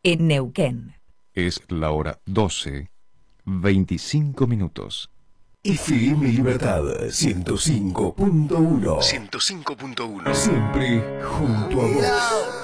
en Neuquén. Es la hora 12:25. FM Libertad 105.1. 105.1. Siempre junto a vos.